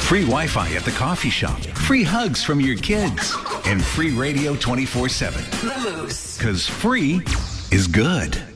Free Wi-Fi at the coffee shop. Free hugs from your kids. And free radio 24/7. The Moose. Because free is good.